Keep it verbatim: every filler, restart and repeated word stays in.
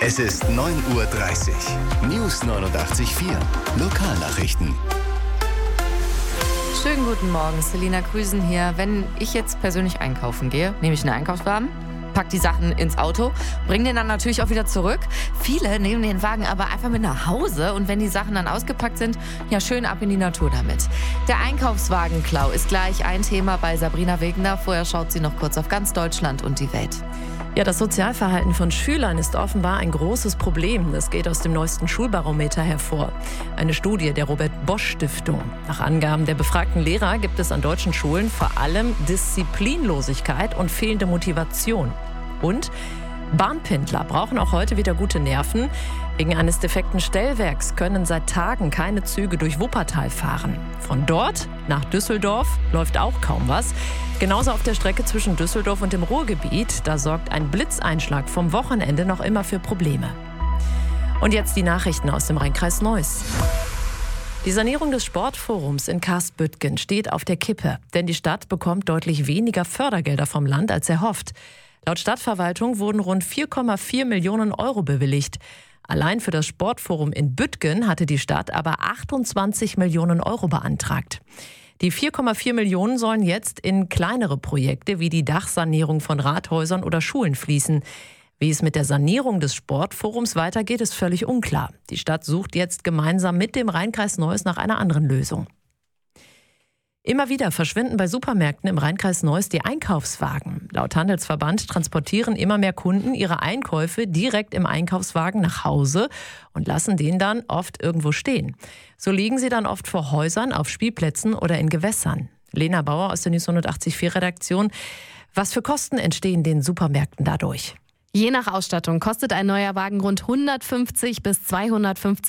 Es ist neun Uhr dreißig. News neunundachtzig Komma vier. Lokalnachrichten. Schönen guten Morgen, Selina Grüßen hier. Wenn ich jetzt persönlich einkaufen gehe, nehme ich einen Einkaufswagen, pack die Sachen ins Auto, bringe den dann natürlich auch wieder zurück. Viele nehmen den Wagen aber einfach mit nach Hause und wenn die Sachen dann ausgepackt sind, ja schön ab in die Natur damit. Der Einkaufswagenklau ist gleich ein Thema bei Sabrina Wegener. Vorher schaut sie noch kurz auf ganz Deutschland und die Welt. Ja, das Sozialverhalten von Schülern ist offenbar ein großes Problem. Das geht aus dem neuesten Schulbarometer hervor. Eine Studie der Robert-Bosch-Stiftung. Nach Angaben der befragten Lehrer gibt es an deutschen Schulen vor allem Disziplinlosigkeit und fehlende Motivation. Und Bahnpendler brauchen auch heute wieder gute Nerven. Wegen eines defekten Stellwerks können seit Tagen keine Züge durch Wuppertal fahren. Von dort nach Düsseldorf läuft auch kaum was. Genauso auf der Strecke zwischen Düsseldorf und dem Ruhrgebiet. Da sorgt ein Blitzeinschlag vom Wochenende noch immer für Probleme. Und jetzt die Nachrichten aus dem Rheinkreis Neuss. Die Sanierung des Sportforums in Karstbüttgen steht auf der Kippe. Denn die Stadt bekommt deutlich weniger Fördergelder vom Land als erhofft. Laut Stadtverwaltung wurden rund vier Komma vier Millionen Euro bewilligt. Allein für das Sportforum in Büttgen hatte die Stadt aber achtundzwanzig Millionen Euro beantragt. Die vier Komma vier Millionen sollen jetzt in kleinere Projekte wie die Dachsanierung von Rathäusern oder Schulen fließen. Wie es mit der Sanierung des Sportforums weitergeht, ist völlig unklar. Die Stadt sucht jetzt gemeinsam mit dem Rheinkreis Neuss nach einer anderen Lösung. Immer wieder verschwinden bei Supermärkten im Rheinkreis Neuss die Einkaufswagen. Laut Handelsverband transportieren immer mehr Kunden ihre Einkäufe direkt im Einkaufswagen nach Hause und lassen den dann oft irgendwo stehen. So liegen sie dann oft vor Häusern, auf Spielplätzen oder in Gewässern. Lena Bauer aus der News neunundachtzig Komma vier Redaktion. Was für Kosten entstehen den Supermärkten dadurch? Je nach Ausstattung kostet ein neuer Wagen rund hundertfünfzig bis zweihundertfünfzig